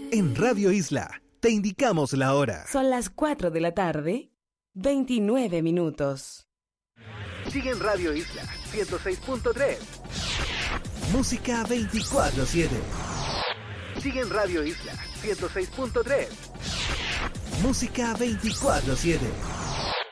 En Radio Isla te indicamos la hora. Son las 4 de la tarde, 29 minutos. Sigue en Radio Isla 106.3. Música 24/7. Sigue en Radio Isla 106.3. Música 24/7.